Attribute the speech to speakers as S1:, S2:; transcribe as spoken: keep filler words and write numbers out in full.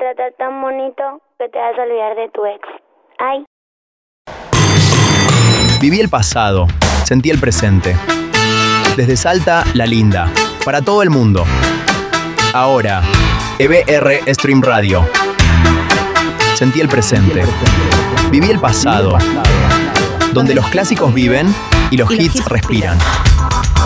S1: tratar tan bonito que te vas a olvidar de tu ex. Ay.
S2: Viví el pasado, sentí el presente. Desde Salta, La Linda, para todo el mundo. Ahora, E B R Stream Radio. Sentí el presente. Viví el pasado, donde los clásicos viven y los hits respiran.